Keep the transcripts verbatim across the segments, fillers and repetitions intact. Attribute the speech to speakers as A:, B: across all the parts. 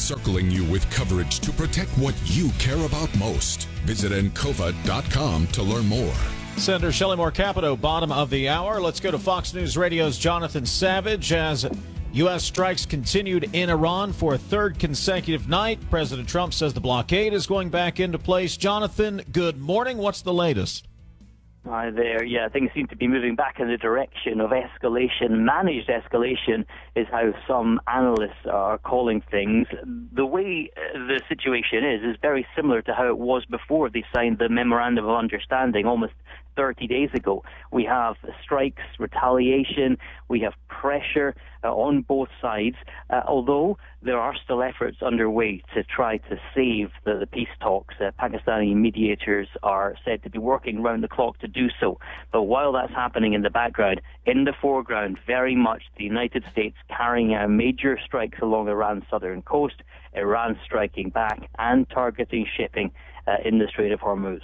A: circling you with coverage to protect what you care about most. Visit encova dot com to learn more.
B: Senator Shelley Moore Capito, bottom of the hour. Let's go to Fox News Radio's Jonathan Savage. As U S strikes continued in Iran for a third consecutive night, President Trump says the blockade is going back into place. Jonathan, good morning. What's the latest?
C: Hi there. Yeah, things seem to be moving back in the direction of escalation. Managed escalation is how some analysts are calling things. The way the situation is is very similar to how it was before they signed the Memorandum of Understanding almost thirty days ago. We have strikes, retaliation, we have pressure uh, on both sides, uh, although there are still efforts underway to try to save the, the peace talks. Uh, Pakistani mediators are said to be working round the clock to do so. But while that's happening in the background, in the foreground, very much the United States carrying out major strikes along Iran's southern coast, Iran striking back and targeting shipping uh, in the Strait of Hormuz.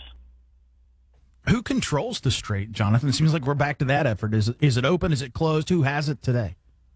D: Who controls the strait, Jonathan? It seems like we're back to that effort. Is it, is it open? Is it closed? Who has it today?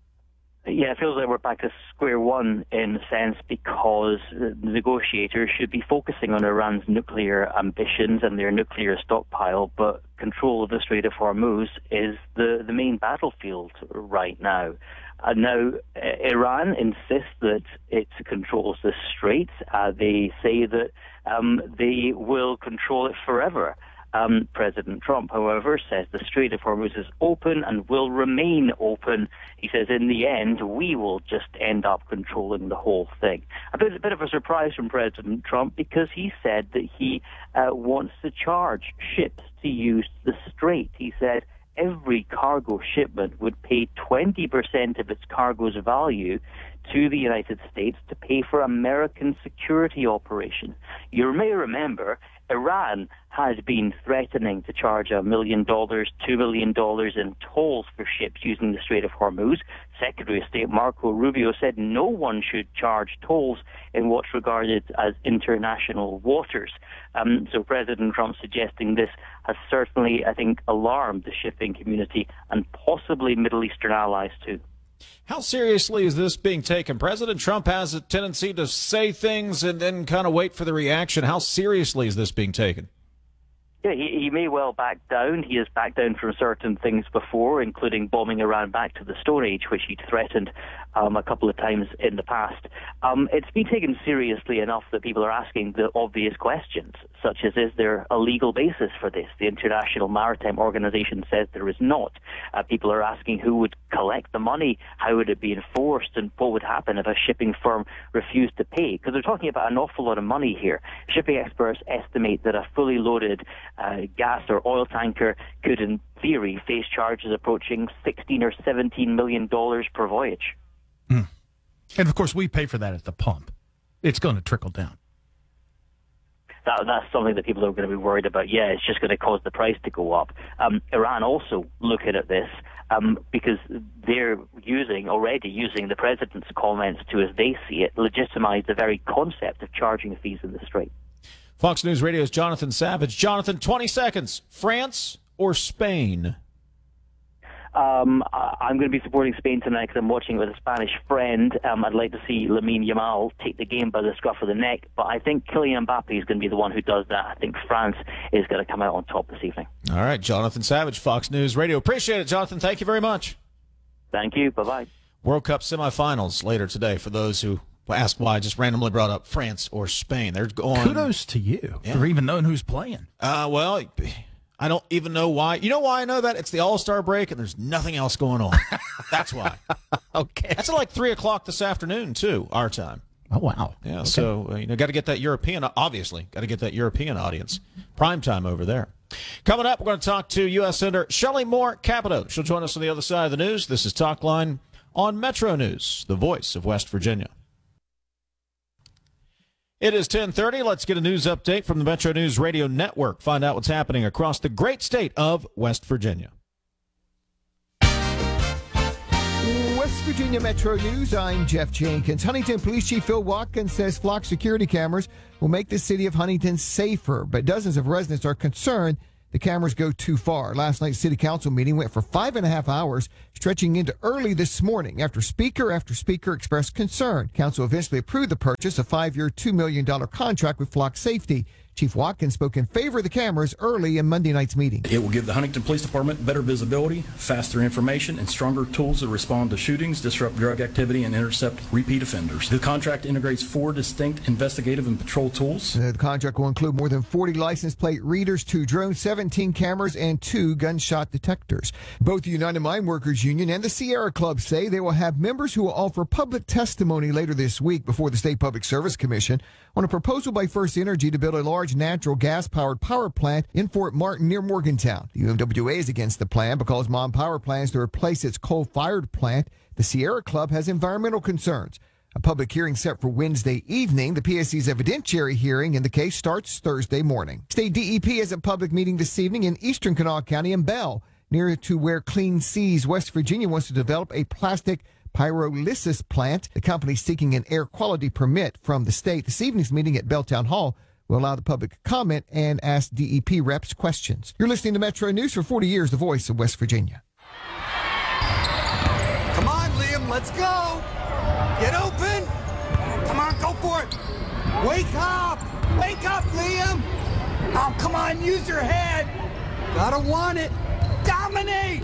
C: Yeah, it feels like we're back to square one in a sense, because the negotiators should be focusing on Iran's nuclear ambitions and their nuclear stockpile, but control of the Strait of Hormuz is the, the main battlefield right now. Uh, now, uh, Iran insists that it controls the strait. Uh, they say that um, they will control it forever. Um, President Trump, however, says the Strait of Hormuz is open and will remain open. He says, in the end, we will just end up controlling the whole thing. A bit, a bit of a surprise from President Trump, because he said that he uh, wants to charge ships to use the strait. He said every cargo shipment would pay twenty percent of its cargo's value to the United States to pay for American security operations. You may remember Iran had been threatening to charge a million dollars, two million dollars in tolls for ships using the Strait of Hormuz. Secretary of State Marco Rubio said no one should charge tolls in what's regarded as international waters. Um, so President Trump suggesting this has certainly, I think, alarmed the shipping community and possibly Middle Eastern allies too.
B: How seriously is this being taken? President Trump has a tendency to say things and then kind of wait for the reaction. How seriously is this being taken?
C: Yeah, he, he may well back down. He has backed down from certain things before, including bombing Iran back to the Stone Age, which he'd threatened um, a couple of times in the past. Um, it's been taken seriously enough that people are asking the obvious questions, such as, is there a legal basis for this? The International Maritime Organization says there is not. Uh, people are asking who would collect the money, how would it be enforced, and what would happen if a shipping firm refused to pay? Because they're talking about an awful lot of money here. Shipping experts estimate that a fully loaded uh, gas or oil tanker could, in theory, face charges approaching sixteen or seventeen million dollars per voyage.
D: Mm. And, of course, we pay for that at the pump. It's going to trickle down.
C: That, that's something that people are going to be worried about. Yeah, it's just going to cause the price to go up. Um, Iran also looking at this um, because they're using, already using the president's comments to, as they see it, legitimize the very concept of charging fees in the strait.
B: Fox News Radio's Jonathan Savage. Jonathan, twenty seconds. France or Spain?
C: Um, I'm going to be supporting Spain tonight because I'm watching it with a Spanish friend. Um, I'd like to see Lamine Yamal take the game by the scruff of the neck, but I think Kylian Mbappe is going to be the one who does that. I think France is going to come out on top this evening.
B: All right, Jonathan Savage, Fox News Radio. Appreciate it, Jonathan. Thank you very much.
C: Thank you. Bye-bye.
B: World Cup semifinals later today for those who ask why I just randomly brought up France or Spain. They're going.
D: Kudos to you yeah. for even knowing who's playing.
B: Uh, well, I don't even know why. You know why I know that? It's the All-Star break, and there's nothing else going on. That's why.
D: Okay.
B: That's at like three o'clock this afternoon, too, our time.
D: Oh, wow.
B: Yeah,
D: okay.
B: so, uh, you know, got to get that European, obviously, got to get that European audience. Prime time over there. Coming up, we're going to talk to U S Senator Shelley Moore Capito. She'll join us on the other side of the news. This is Talk Line on Metro News, the voice of West Virginia. It is ten thirty. Let's get a news update from the Metro News Radio Network. Find out what's happening across the great state of West Virginia.
E: West Virginia Metro News, I'm Jeff Jenkins. Huntington Police Chief Phil Watkins says flock security cameras will make the city of Huntington safer, but dozens of residents are concerned the cameras go too far. Last night's city council meeting went for five and a half hours, stretching into early this morning after speaker after speaker expressed concern. Council eventually approved the purchase, a five-year, two million dollars contract with Flock Safety. Chief Watkins spoke in favor of the cameras early in Monday night's meeting.
F: It will give the Huntington Police Department better visibility, faster information, and stronger tools to respond to shootings, disrupt drug activity, and intercept repeat offenders. The contract integrates four distinct investigative and patrol tools.
E: The contract will include more than forty license plate readers, two drones, seventeen cameras, and two gunshot detectors. Both the United Mine Workers Union and the Sierra Club say they will have members who will offer public testimony later this week before the State Public Service Commission on a proposal by First Energy to build a large natural gas-powered power plant in Fort Martin near Morgantown. The U M W A is against the plan because Mon Power plans to replace its coal-fired plant. The Sierra Club has environmental concerns. A public hearing set for Wednesday evening. The P S C's evidentiary hearing in the case starts Thursday morning. State D E P has a public meeting this evening in eastern Kanawha County in Bell, near to where Clean Seas, West Virginia, wants to develop a plastic pyrolysis plant. The company is seeking an air quality permit from the state. This evening's meeting at Belltown Hall will allow the public to comment and ask D E P reps questions. You're listening to Metro News for forty years, the voice of West Virginia.
G: Come on, Liam, let's go. Get open. Come on, go for it. Wake up. Wake up, Liam. Oh, come on, use your head. Gotta want it. Dominate.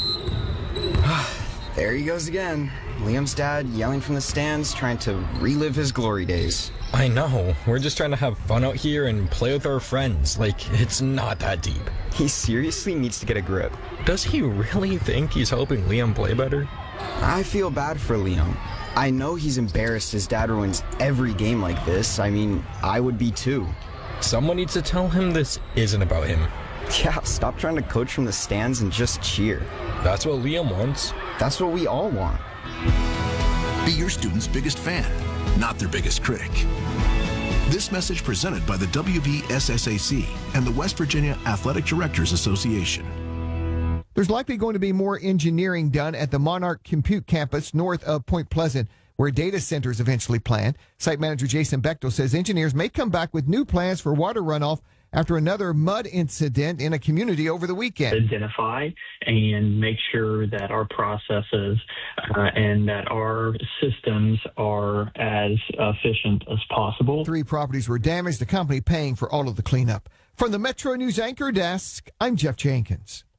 H: There he goes again. Liam's dad yelling from the stands, trying to relive his glory days.
I: I know. We're just trying to have fun out here and play with our friends. Like, it's not that deep.
H: He seriously needs to get a grip.
I: Does he really think he's helping Liam play better?
H: I feel bad for Liam. I know he's embarrassed his dad ruins every game like this. I mean, I would be too.
I: Someone needs to tell him this isn't about him.
H: Yeah, stop trying to coach from the stands and just cheer.
I: That's what Liam wants.
H: That's what we all want.
J: Be your student's biggest fan, not their biggest critic. This message presented by the W V S S A C and the West Virginia Athletic Directors Association.
E: There's likely going to be more engineering done at the Monarch Compute campus north of Point Pleasant, where data centers eventually planned. Site manager Jason Bechtel says engineers may come back with new plans for water runoff after another mud incident in a community over the weekend.
K: Identify and make sure that our processes uh, and that our systems are as efficient as possible.
E: Three properties were damaged, the company paying for all of the cleanup. From the Metro News Anchor Desk, I'm Jeff Jenkins.